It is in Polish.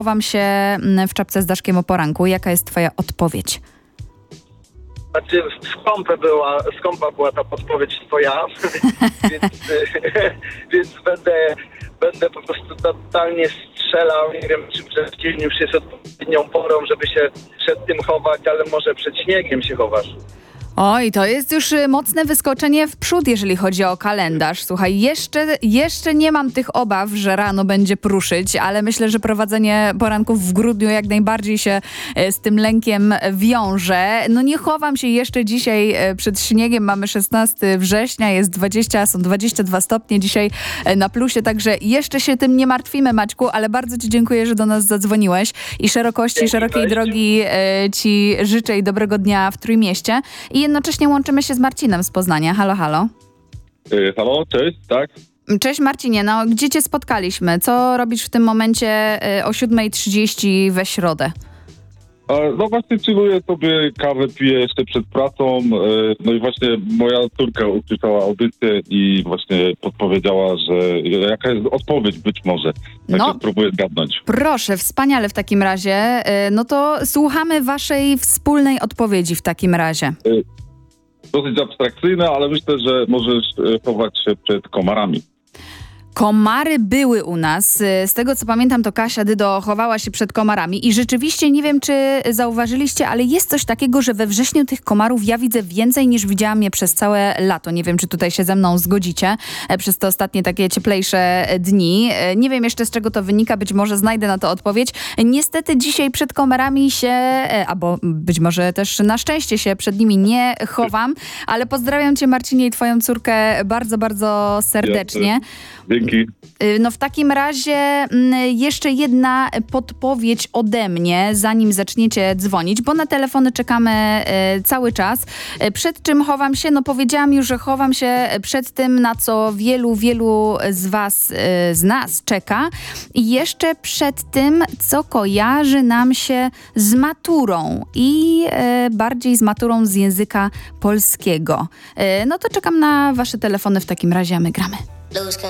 Chowam się w czapce z daszkiem o poranku. Jaka jest twoja odpowiedź? Znaczy skąpa była ta podpowiedź twoja, więc będę po prostu totalnie strzelał. Nie wiem, czy przed dzień już jest odpowiednią porą, żeby się przed tym chować, ale może przed śniegiem się chowasz. Oj, to jest już mocne wyskoczenie w przód, jeżeli chodzi o kalendarz. Słuchaj, jeszcze nie mam tych obaw, że rano będzie pruszyć, ale myślę, że prowadzenie poranków w grudniu jak najbardziej się z tym lękiem wiąże. No nie chowam się jeszcze dzisiaj przed śniegiem. Mamy 16 września, jest 20, są 22 stopnie dzisiaj na plusie, także jeszcze się tym nie martwimy, Maćku, ale bardzo ci dziękuję, że do nas zadzwoniłeś i szerokiej drogi ci życzę i dobrego dnia w Trójmieście. I jednocześnie łączymy się z Marcinem z Poznania. Halo, halo. Halo, cześć, tak? Cześć Marcinie, no gdzie cię spotkaliśmy? Co robisz w tym momencie o 7:30 we środę? No właśnie chilluję sobie, kawę piję jeszcze przed pracą. No i właśnie moja córka usłyszała audycję i właśnie podpowiedziała, że jaka jest odpowiedź być może. Także spróbuję zgadnąć. Proszę, wspaniale w takim razie. No to słuchamy waszej wspólnej odpowiedzi w takim razie. Dosyć abstrakcyjne, ale myślę, że możesz chować się przed komarami. Komary były u nas. Z tego, co pamiętam, to Kasia Dydo chowała się przed komarami i rzeczywiście, nie wiem, czy zauważyliście, ale jest coś takiego, że we wrześniu tych komarów ja widzę więcej, niż widziałam je przez całe lato. Nie wiem, czy tutaj się ze mną zgodzicie przez te ostatnie takie cieplejsze dni. Nie wiem jeszcze, z czego to wynika, być może znajdę na to odpowiedź. Niestety dzisiaj przed komarami się, albo być może też na szczęście się przed nimi nie chowam, ale pozdrawiam cię, Marcinie, i twoją córkę bardzo, bardzo serdecznie. Dzięki. No w takim razie jeszcze jedna podpowiedź ode mnie, zanim zaczniecie dzwonić, bo na telefony czekamy cały czas. Przed czym chowam się? No powiedziałam już, że chowam się przed tym, na co wielu z was, z nas czeka. I jeszcze przed tym, co kojarzy nam się z maturą i bardziej z maturą z języka polskiego. No to czekam na wasze telefony w takim razie, a my gramy.